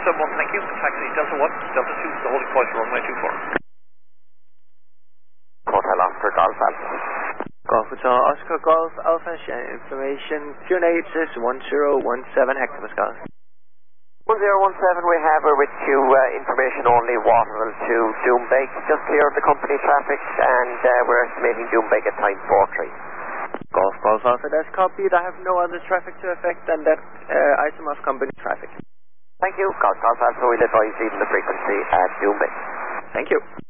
171, thank you. Taxi Delta 1, Delta 2 to the holding point, runway 24. Hotel Oscar Golf Alpha. Golf Hotel Oscar Golf Alpha, share information. QNH is 1017, Hector Golf. 1017, we have with you information only, Waterville to Doombeg. Just clear of the company traffic, and we're estimating Doombeg at time 43. Golf Alpha, that's copied. I have no other traffic to affect than that item of company traffic. Thank you. Golf Alpha, we'll advise even the frequency at Doombeg. Thank you.